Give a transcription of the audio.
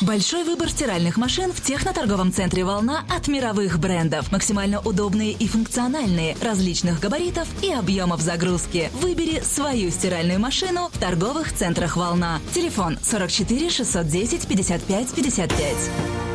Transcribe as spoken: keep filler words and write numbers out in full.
Большой выбор стиральных машин в техноторговом центре «Волна» от мировых брендов. Максимально удобные и функциональные, различных габаритов и объемов загрузки. Выбери свою стиральную машину в торговых центрах «Волна». Телефон сорок четыре шестьсот десять пятьдесят пять пятьдесят пять.